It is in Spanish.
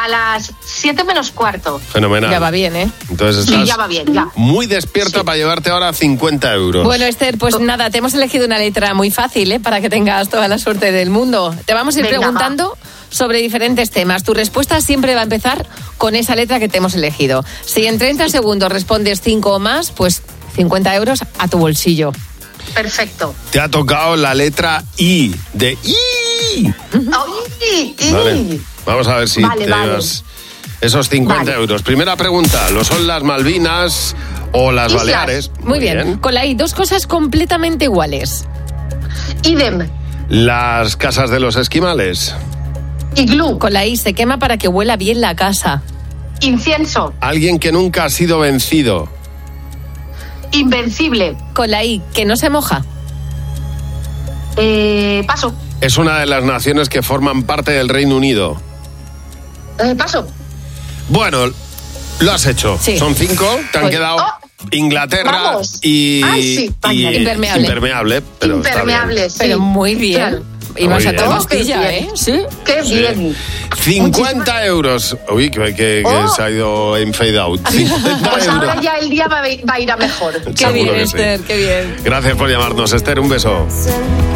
A las 7 menos cuarto. Fenomenal. Ya va bien, ¿eh? Entonces estás ya va bien, ya. muy despierta para llevarte ahora 50 euros. Bueno, Esther, pues nada, te hemos elegido una letra muy fácil, ¿eh? Para que tengas toda la suerte del mundo. Te vamos a ir preguntando sobre diferentes temas. Tu respuesta siempre va a empezar con esa letra que te hemos elegido. Si en 30 segundos respondes 5 o más, pues 50 euros a tu bolsillo. Perfecto. Te ha tocado la letra I, de I. Vale. Vamos a ver si te llevas esos 50 euros. Primera pregunta, ¿lo son las Malvinas o las Islas. Baleares? Muy bien. Con la I, dos cosas completamente iguales. Idem. Las casas de los esquimales. Iglú. Con la I, se quema para que huela bien la casa. Incienso. Alguien que nunca ha sido vencido. Invencible. Con la I, que no se moja. Paso. Es una de las naciones que forman parte del Reino Unido. Paso. Bueno, lo has hecho. Sí. Son 5, te han Pues- quedado Inglaterra Vamos. y, Ay, sí, y Impermeable. Impermeable, pero está bien. Impermeable, sí. Pero muy bien. Claro. Y vas Muy a bien. toda Oh, qué pastilla, bien. ¿eh? Sí. Qué bien. 50 euros. Uy, que se ha ido en fade out. 50 Pues ahora euros. ya el día va a ir a mejor. Qué Seguro bien, que sí. Esther, qué bien. Gracias por llamarnos, Esther. Un beso.